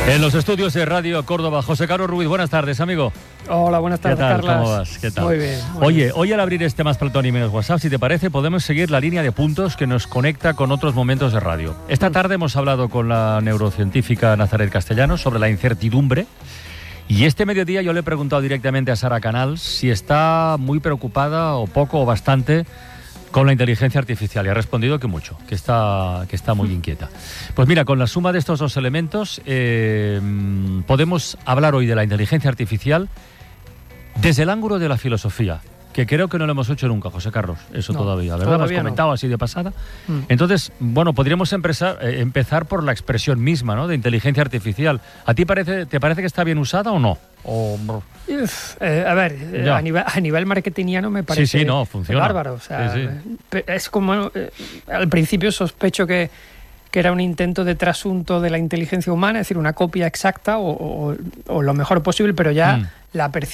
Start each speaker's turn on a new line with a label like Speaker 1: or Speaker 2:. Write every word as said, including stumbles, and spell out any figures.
Speaker 1: En los estudios de Radio Córdoba, José Carlos Ruiz, buenas tardes, amigo.
Speaker 2: Hola, buenas tardes,
Speaker 1: ¿Qué tal?
Speaker 2: Carlas.
Speaker 1: ¿Cómo vas? ¿Qué tal?
Speaker 2: Muy bien. Muy
Speaker 1: Oye,
Speaker 2: bien.
Speaker 1: hoy al abrir este Más Platón y Menos WhatsApp, si te parece, podemos seguir la línea de puntos que nos conecta con otros momentos de radio. Esta tarde hemos hablado con la neurocientífica Nazaret Castellanos sobre la incertidumbre. Y este mediodía yo le he preguntado directamente a Sara Canals si está muy preocupada o poco o bastante con la inteligencia artificial, y ha respondido que mucho, que está, que está muy inquieta. Pues mira, con la suma de estos dos elementos eh, podemos hablar hoy de la inteligencia artificial desde el ángulo de la filosofía, que creo que no lo hemos hecho nunca, José Carlos, eso
Speaker 2: No,
Speaker 1: todavía, ¿verdad?
Speaker 2: todavía
Speaker 1: Hemos comentado
Speaker 2: no.
Speaker 1: así de pasada.
Speaker 2: Mm.
Speaker 1: Entonces, bueno, podríamos empezar, eh, empezar por la expresión misma, ¿no?, de inteligencia artificial. ¿A ti parece, te parece que está bien usada o no? O...
Speaker 2: Uf, eh, a ver, eh, a nivel, a nivel marketingiano me parece
Speaker 1: Sí, sí, no, funciona.
Speaker 2: bárbaro. O sea,
Speaker 1: Sí,
Speaker 2: sí. Es como, eh, al principio sospecho que, que era un intento de trasunto de la inteligencia humana, es decir, una copia exacta o, o, o lo mejor posible, pero ya
Speaker 1: Mm.
Speaker 2: la percepción